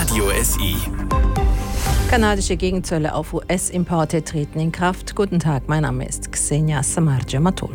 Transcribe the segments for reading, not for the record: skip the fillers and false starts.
Radio SI. Kanadische Gegenzölle auf US-Importe treten in Kraft. Guten Tag, mein Name ist Ksenia Samarja-Matul.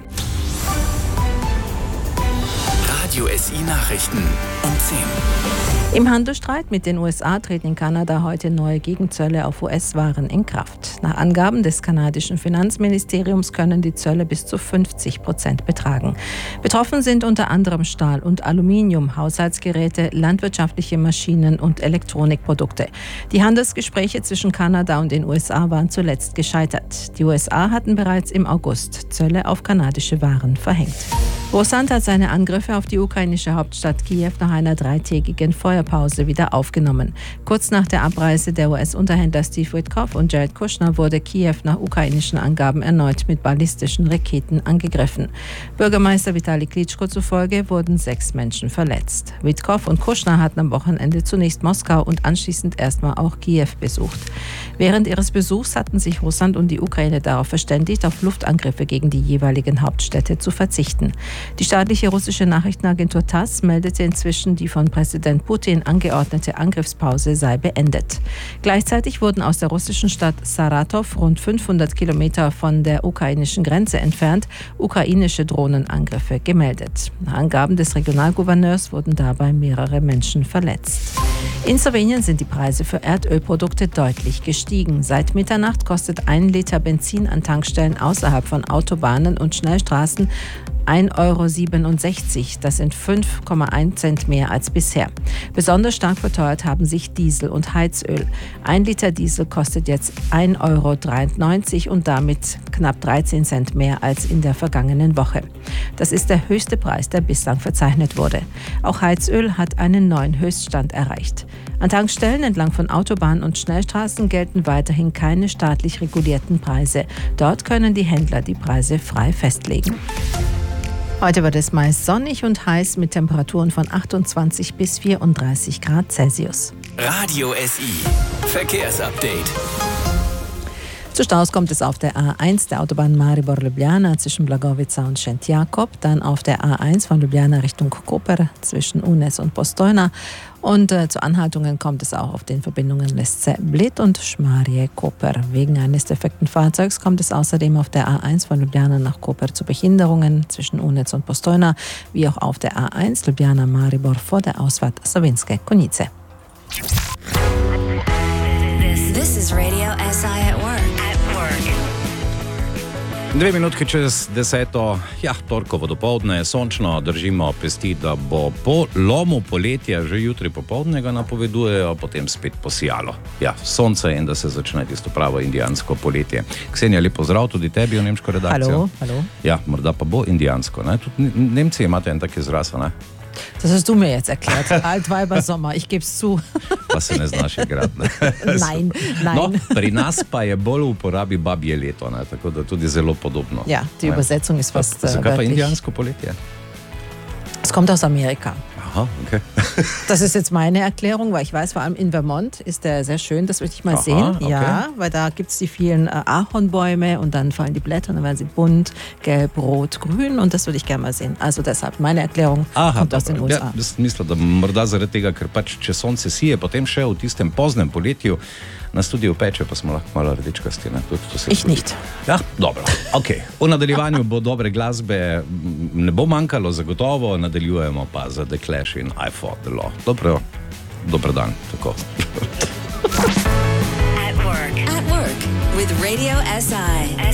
Radio SI Nachrichten um 10. Im Handelsstreit mit den USA treten in Kanada heute neue Gegenzölle auf US-Waren in Kraft. Nach Angaben des kanadischen Finanzministeriums können die Zölle bis zu 50% betragen. Betroffen sind unter anderem Stahl und Aluminium, Haushaltsgeräte, landwirtschaftliche Maschinen und Elektronikprodukte. Die Handelsgespräche zwischen Kanada und den USA waren zuletzt gescheitert. Die USA hatten bereits im August Zölle auf kanadische Waren verhängt. Russland hat seine Angriffe auf die ukrainische Hauptstadt Kiew nach einer dreitägigen Feuerpause wieder aufgenommen. Kurz nach der Abreise der US-Unterhändler Steve Witkoff und Jared Kushner wurde Kiew nach ukrainischen Angaben erneut mit ballistischen Raketen angegriffen. Bürgermeister Vitali Klitschko zufolge wurden 6 Menschen verletzt. Witkoff und Kushner hatten am Wochenende zunächst Moskau und anschließend erstmal auch Kiew besucht. Während ihres Besuchs hatten sich Russland und die Ukraine darauf verständigt, auf Luftangriffe gegen die jeweiligen Hauptstädte zu verzichten. Die staatliche russische Nachrichtenagentur TASS meldete inzwischen, die von Präsident Putin angeordnete Angriffspause sei beendet. Gleichzeitig wurden aus der russischen Stadt Saratow, rund 500 Kilometer von der ukrainischen Grenze entfernt, ukrainische Drohnenangriffe gemeldet. Nach Angaben des Regionalgouverneurs wurden dabei mehrere Menschen verletzt. In Slowenien sind die Preise für Erdölprodukte deutlich gestiegen. Seit Mitternacht kostet 1 Liter Benzin an Tankstellen außerhalb von Autobahnen und Schnellstraßen 1,67 €. Das sind 5,1 Cent mehr als bisher. Besonders stark verteuert haben sich Diesel und Heizöl. 1 Liter Diesel kostet jetzt 1,93 € und damit knapp 13 Cent mehr als in der vergangenen Woche. Das ist der höchste Preis, der bislang verzeichnet wurde. Auch Heizöl hat einen neuen Höchststand erreicht. An Tankstellen entlang von Autobahnen und Schnellstraßen gelten weiterhin keine staatlich regulierten Preise. Dort können die Händler die Preise frei festlegen. Heute wird es meist sonnig und heiß mit Temperaturen von 28 bis 34 Grad Celsius. Radio SI Verkehrsupdate. Zu Staus kommt es auf der A1 der Autobahn Maribor-Ljubljana zwischen Blagovica und Szent-Jakob, dann auf der A1 von Ljubljana Richtung Koper zwischen Unes und Postojna und zu Anhaltungen kommt es auch auf den Verbindungen Lesce-Bled und Šmarje-Koper. Wegen eines defekten Fahrzeugs kommt es außerdem auf der A1 von Ljubljana nach Koper zu Behinderungen zwischen Unes und Postojna, wie auch auf der A1 Ljubljana-Maribor vor der Ausfahrt Savinske Konjice. This is Radio SI at work. 2 minutke čez 10. Torkovo dopoldne je sončno, držimo pesti, da bo po lomu poletja že jutri popoldne ga napovedujejo, potem spet posijalo. Sonce in da se začne tisto pravo indijansko poletje. Ksenija, lep pozdrav tudi tebi v nemško redakcijo. Hallo. Ja, morda pa bo indijansko, ne? Tudi Nemci imate en tak izraz, ne? Das hast du mir jetzt erklärt. Altweibersommer, ich gebe es zu. Pa se ne znaš igrati, ne? Nein. No, pri nas pa je bolj v uporabi babje leto, ne? Tako da tudi zelo podobno. Ja, die Übersetzung ist fast Zakaj pa indijansko poletje? Es kommt aus Amerika. Aha, okay. Das ist jetzt meine Erklärung, weil ich weiß, vor allem in Vermont ist der sehr schön, das würde ich mal sehen. Okay. Ja, weil da gibt es die vielen Ahornbäume und dann fallen die Blätter und dann werden sie bunt, gelb, rot, grün und das würde ich gerne mal sehen. Also deshalb, meine Erklärung kommt aus den USA. Ja, jaz mislim, da morda zaradi tega, ker pač če sonce sije, potem še v tistem poznem poletju nas tudi upeče, pa smo lahko malo rdečkasti. Ich nicht. Ja, dobro, ok. V nadaljevanju bo dobre glasbe, ne bo manjkalo zagotovo, nadaljujemo pa za The Clash in I Fought the Law. Dober dan, tako. At work with Radio SI.